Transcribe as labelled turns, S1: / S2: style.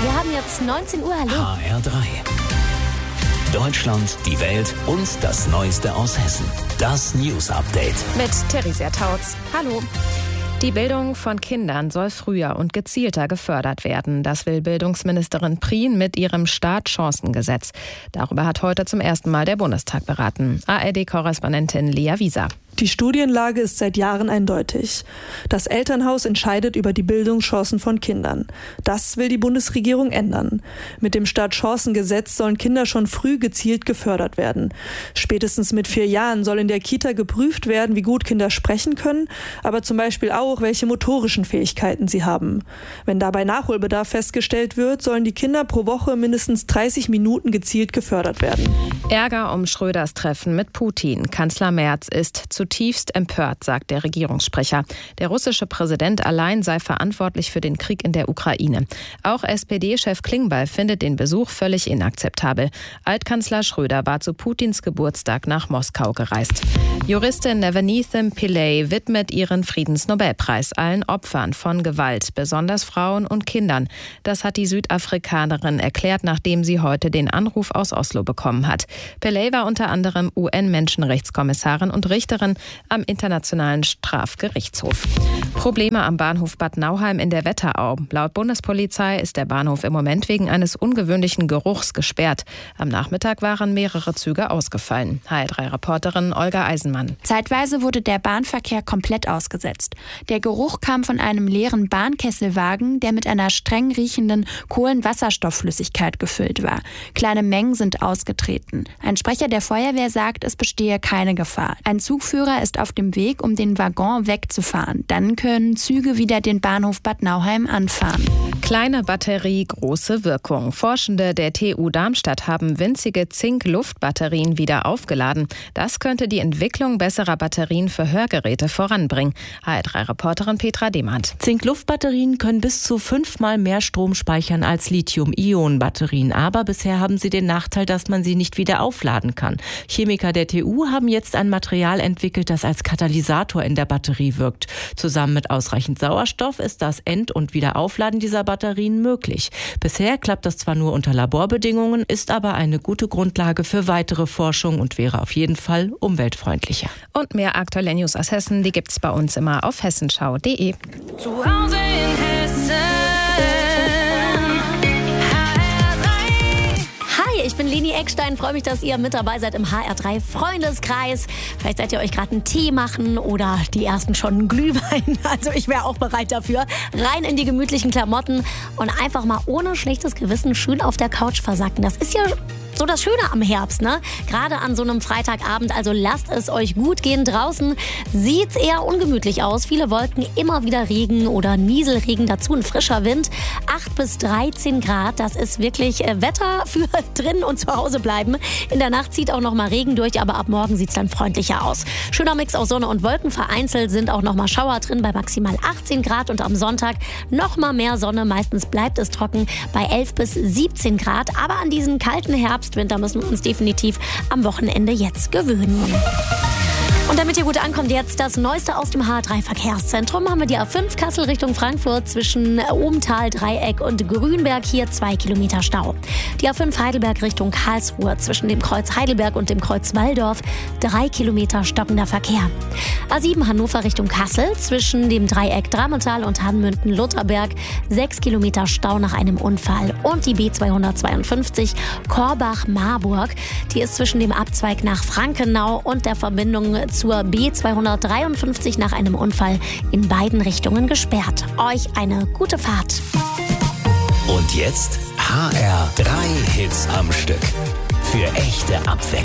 S1: Wir haben jetzt 19 Uhr, hallo.
S2: HR3. Deutschland, die Welt und das Neueste aus Hessen. Das News Update.
S3: Mit Theresia Tautz. Hallo. Die Bildung von Kindern soll früher und gezielter gefördert werden. Das will Bildungsministerin Prien mit ihrem Startchancengesetz. Darüber hat heute zum ersten Mal der Bundestag beraten. ARD-Korrespondentin Lea Wieser.
S4: Die Studienlage ist seit Jahren eindeutig. Das Elternhaus entscheidet über die Bildungschancen von Kindern. Das will die Bundesregierung ändern. Mit dem Startchancengesetz sollen Kinder schon früh gezielt gefördert werden. Spätestens mit 4 Jahren soll in der Kita geprüft werden, wie gut Kinder sprechen können, aber zum Beispiel auch, welche motorischen Fähigkeiten sie haben. Wenn dabei Nachholbedarf festgestellt wird, sollen die Kinder pro Woche mindestens 30 Minuten gezielt gefördert werden.
S3: Ärger um Schröders Treffen mit Putin. Kanzler Merz ist zutiefst empört, sagt der Regierungssprecher. Der russische Präsident allein sei verantwortlich für den Krieg in der Ukraine. Auch SPD-Chef Klingbeil findet den Besuch völlig inakzeptabel. Altkanzler Schröder war zu Putins Geburtstag nach Moskau gereist. Juristin Nevanethem Pillay widmet ihren Friedensnobelpreis allen Opfern von Gewalt, besonders Frauen und Kindern. Das hat die Südafrikanerin erklärt, nachdem sie heute den Anruf aus Oslo bekommen hat. Pillay war unter anderem UN-Menschenrechtskommissarin und Richterin am Internationalen Strafgerichtshof. Probleme am Bahnhof Bad Nauheim in der Wetterau. Laut Bundespolizei ist der Bahnhof im Moment wegen eines ungewöhnlichen Geruchs gesperrt. Am Nachmittag waren mehrere Züge ausgefallen. HR3-Reporterin Olga Eisenmann.
S5: Zeitweise wurde der Bahnverkehr komplett ausgesetzt. Der Geruch kam von einem leeren Bahnkesselwagen, der mit einer streng riechenden Kohlenwasserstoffflüssigkeit gefüllt war. Kleine Mengen sind ausgetreten. Ein Sprecher der Feuerwehr sagt, es bestehe keine Gefahr. Ein Zugführer ist auf dem Weg, um den Waggon wegzufahren. Dann können Züge wieder den Bahnhof Bad Nauheim anfahren.
S3: Kleine Batterie, große Wirkung. Forschende der TU Darmstadt haben winzige Zink-Luft-Batterien wieder aufgeladen. Das könnte die Entwicklung besserer Batterien für Hörgeräte voranbringen. HR3-Reporterin Petra Demand.
S6: Zink-Luft-Batterien können bis zu 5-mal mehr Strom speichern als Lithium-Ionen-Batterien. Aber bisher haben sie den Nachteil, dass man sie nicht wieder aufladen kann. Chemiker der TU haben jetzt ein Material entwickelt, das als Katalysator in der Batterie wirkt. Zusammen mit ausreichend Sauerstoff ist das End- und Wiederaufladen dieser Batterien möglich. Bisher klappt das zwar nur unter Laborbedingungen, ist aber eine gute Grundlage für weitere Forschung und wäre auf jeden Fall umweltfreundlicher.
S3: Und mehr aktuelle News aus Hessen, die gibt's bei uns immer auf hessenschau.de.
S7: Zu Hause in Hessen.
S1: Ich bin Leni Eckstein, freue mich, dass ihr mit dabei seid im HR3 Freundeskreis. Vielleicht seid ihr euch gerade einen Tee machen oder die ersten schon einen Glühwein. Also ich wäre auch bereit dafür. Rein in die gemütlichen Klamotten und einfach mal ohne schlechtes Gewissen schön auf der Couch versacken. Das ist ja so das Schöne am Herbst, ne? Gerade an so einem Freitagabend, also lasst es euch gut gehen. Draußen sieht's eher ungemütlich aus. Viele Wolken, immer wieder Regen oder Nieselregen, dazu ein frischer Wind. 8 bis 13 Grad, das ist wirklich Wetter für drin und zu Hause bleiben. In der Nacht zieht auch noch mal Regen durch, aber ab morgen sieht's dann freundlicher aus. Schöner Mix aus Sonne und Wolken. Vereinzelt sind auch noch mal Schauer drin bei maximal 18 Grad und am Sonntag noch mal mehr Sonne. Meistens bleibt es trocken bei 11 bis 17 Grad. Aber an diesen kalten Herbstwinter müssen wir uns definitiv am Wochenende jetzt gewöhnen. Und damit ihr gut ankommt, jetzt das Neueste aus dem HR3-Verkehrszentrum. Haben wir die A5 Kassel Richtung Frankfurt zwischen Obenthal, Dreieck und Grünberg. Hier 2 Kilometer Stau. Die A5 Heidelberg Richtung Karlsruhe zwischen dem Kreuz Heidelberg und dem Kreuz Walldorf. 3 Kilometer stockender Verkehr. A7 Hannover Richtung Kassel zwischen dem Dreieck Drametal und Hanmünden-Lutherberg. 6 Kilometer Stau nach einem Unfall. Und die B252 Korbach-Marburg. Die ist zwischen dem Abzweig nach Frankenau und der Verbindung zur B253 nach einem Unfall in beiden Richtungen gesperrt. Euch eine gute Fahrt.
S2: Und jetzt HR3 Hits am Stück. Für echte Abwechslung.